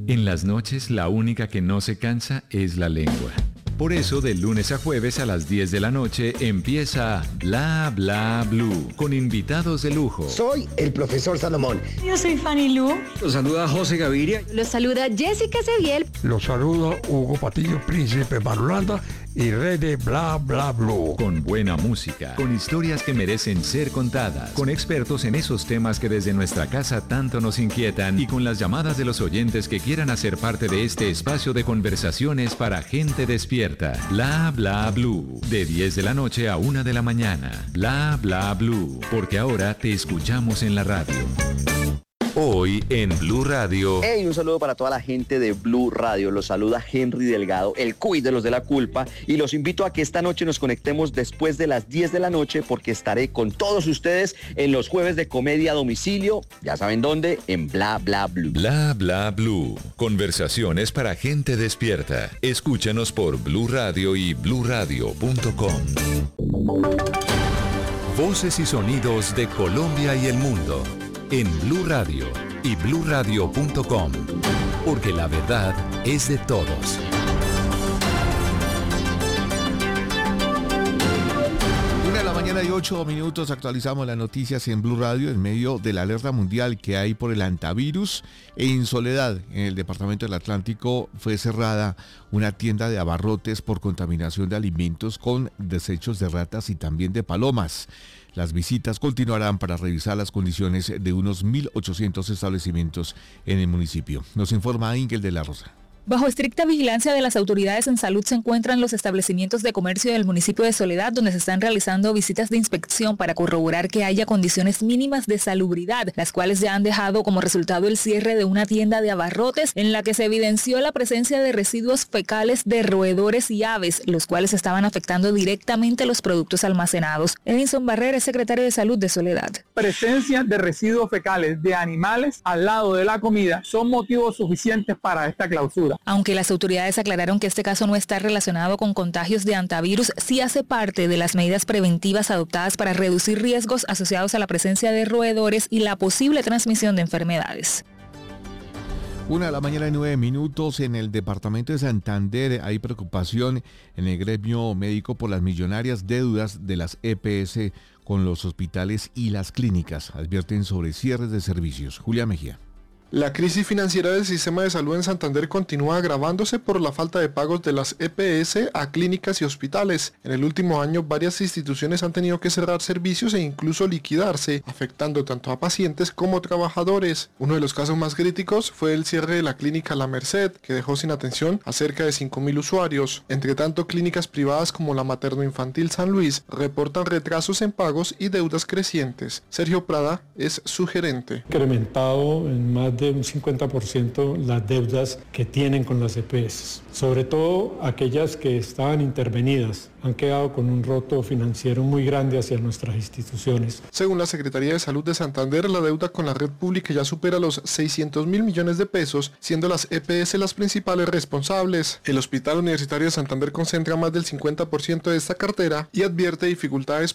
En las noches, la única que no se cansa es la lengua. Por eso, de lunes a jueves a las 10 de la noche empieza Bla Bla Blue, con invitados de lujo. Soy el profesor Salomón. Yo soy Fanny Lu. Los saluda José Gaviria. Los saluda Jessica Cediel. Los saluda Hugo Patillo, príncipe Marulanda y rey de Bla Bla Blue. Con buena música, con historias que merecen ser contadas, con expertos en esos temas que desde nuestra casa tanto nos inquietan y con las llamadas de los oyentes que quieran hacer parte de este espacio de conversaciones para gente despierta. Bla Bla Blue, de 10 de la noche a 1 de la mañana. Bla Bla Blue, porque ahora te escuchamos en la radio. Hoy en Blue Radio. Hey, un saludo para toda la gente de Blue Radio. Los saluda Henry Delgado, el cuy de los de la culpa, y los invito a que esta noche nos conectemos después de las 10 de la noche porque estaré con todos ustedes en los jueves de comedia a domicilio. Ya saben dónde, en Bla Bla Blue. Bla Bla Blue. Conversaciones para gente despierta. Escúchanos por Blue Radio y bluradio.com. Voces y sonidos de Colombia y el mundo en Blue Radio y bluradio.com, porque la verdad es de todos. 1:08 actualizamos las noticias en Blue Radio en medio de la alerta mundial que hay por el hantavirus. En Soledad, en el departamento del Atlántico, fue cerrada una tienda de abarrotes por contaminación de alimentos con desechos de ratas y también de palomas. Las visitas continuarán para revisar las condiciones de unos 1.800 establecimientos en el municipio. Nos informa Ingel de la Rosa. Bajo estricta vigilancia de las autoridades en salud se encuentran los establecimientos de comercio del municipio de Soledad, donde se están realizando visitas de inspección para corroborar que haya condiciones mínimas de salubridad, las cuales ya han dejado como resultado el cierre de una tienda de abarrotes en la que se evidenció la presencia de residuos fecales de roedores y aves, los cuales estaban afectando directamente los productos almacenados. Edinson Barrera es secretario de Salud de Soledad. Presencia de residuos fecales de animales al lado de la comida son motivos suficientes para esta clausura. Aunque las autoridades aclararon que este caso no está relacionado con contagios de hantavirus, sí hace parte de las medidas preventivas adoptadas para reducir riesgos asociados a la presencia de roedores y la posible transmisión de enfermedades. 1:09 en el departamento de Santander. Hay preocupación en el gremio médico por las millonarias deudas de las EPS con los hospitales y las clínicas. Advierten sobre cierres de servicios. Julia Mejía. La crisis financiera del sistema de salud en Santander continúa agravándose por la falta de pagos de las EPS a clínicas y hospitales. En el último año, varias instituciones han tenido que cerrar servicios e incluso liquidarse, afectando tanto a pacientes como trabajadores. Uno de los casos más críticos fue el cierre de la clínica La Merced, que dejó sin atención a cerca de 5.000 usuarios. Entre tanto, clínicas privadas como la Materno-Infantil San Luis reportan retrasos en pagos y deudas crecientes. Sergio Prada es su gerente. Incrementado en más de un 50% las deudas que tienen con las EPS, sobre todo aquellas que estaban intervenidas, han quedado con un roto financiero muy grande hacia nuestras instituciones. Según la Secretaría de Salud de Santander, la deuda con la red pública ya supera los 600.000 millones de pesos, siendo las EPS las principales responsables. El Hospital Universitario de Santander concentra más del 50% de esta cartera y advierte dificultades